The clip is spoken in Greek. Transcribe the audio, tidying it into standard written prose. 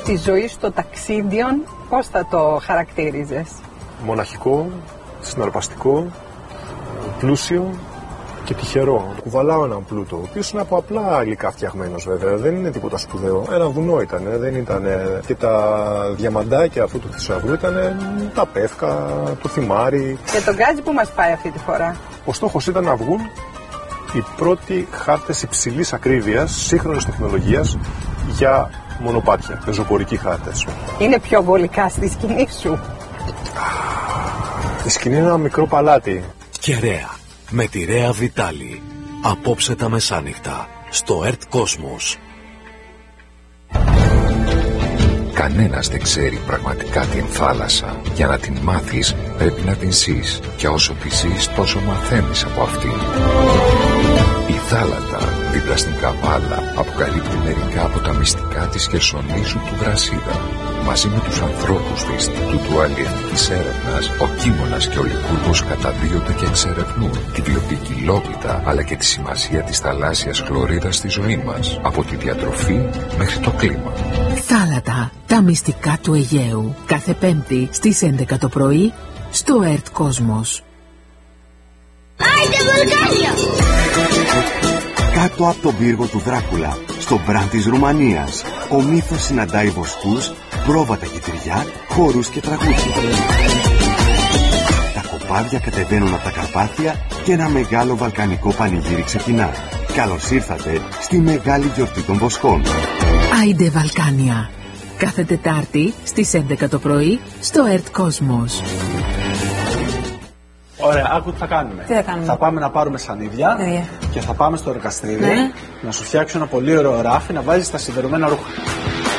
τη ζωή των ταξίδιων, πώς θα το χαρακτήριζες? Μοναχικό, συναρπαστικό, πλούσιο και τυχερό. Κουβαλάω έναν πλούτο, ο οποίος είναι από απλά υλικά φτιαγμένος βέβαια, δεν είναι τίποτα σπουδαίο. Ένα βουνό ήταν, δεν ήταν. Και τα διαμαντάκια αυτού του θησαυρού ήταν τα πεύκα, το θυμάρι. Και τον γκάζι που μας πάει αυτή τη φορά? Ο στόχος ήταν να βγουν οι πρώτοι χάρτες υψηλής ακρίβειας, σύγχρονης τεχνολογίας για μονοπάτια, πεζοπορικοί χάρτες. Είναι πιο βολικά στη σκηνή σου? Η σκηνή είναι ένα μικρό παλάτι. Κεραία, με τη Ρέα Βιτάλη. Απόψε τα μεσάνυχτα, στο ΕΡΤ Κόσμος. Κανένας δεν ξέρει πραγματικά την θάλασσα. Για να την μάθεις πρέπει να την ζεις. Και όσο τη ζεις τόσο μαθαίνεις από αυτήν. Η Θάλατα, δίπλα στην Καβάλα, αποκαλύπτει μερικά από τα μυστικά της Χερσονήσου του Βρασίδα. Μαζί με τους ανθρώπους του Ινστιτούτου Αλλιευτικής Έρευνας, ο Κίμωνας και ο Λικούρгος καταδύονται και εξερευνούν τη βιοποικιλότητα αλλά και τη σημασία της θαλάσσιας χλωρίδας στη ζωή μας, από τη διατροφή μέχρι το κλίμα. Θάλατα, τα μυστικά του Αιγαίου. Κάθε Πέμπτη στις 11 το πρωί στο ΕΡΤ Κόσμος. Άιντε Βαλκάνια! Κάτω από τον πύργο του Δράκουλα, στο Μπραν της Ρουμανίας, ο μύθος συναντάει βοσκούς, πρόβατα και τυριά, χορούς και τραγούδια. Τα κοπάδια κατεβαίνουν από τα Καρπάθια και ένα μεγάλο βαλκανικό πανηγύρι ξεκινά. Καλώς ήρθατε στη μεγάλη γιορτή των βοσκών. Άιντε Βαλκάνια. Κάθε Τετάρτη στις 11 το πρωί στο ΕΡΤ Κόσμος. Ωραία, άκου τι θα κάνουμε. Τι θα κάνουμε? Θα πάμε να πάρουμε σανίδια και θα πάμε στο εργαστήρι να σου φτιάξω ένα πολύ ωραίο ράφι να βάζεις τα σιδερωμένα ρούχα.